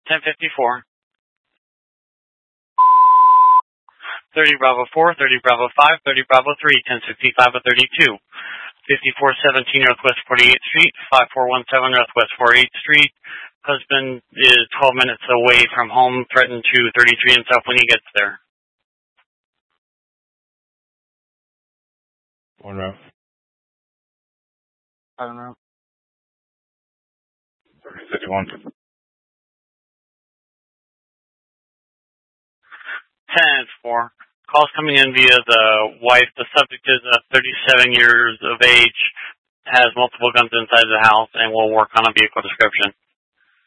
1054. 30 Bravo 4, 30 Bravo 5, 30 Bravo 3, 1065 of 32. 5417 Northwest 48th Street, 5417 Northwest 48th Street. Husband is 12 minutes away from home, threatened to 33 himself when he gets there. One route. I don't know. 3051. 10-4. Calls coming in via the wife. The subject is 37 years of age, has multiple guns inside the house, and will work on a vehicle description.